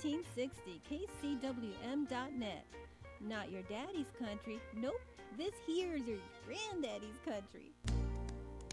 1360 kcwm.net. Not your daddy's country. Nope, this here's your granddaddy's country.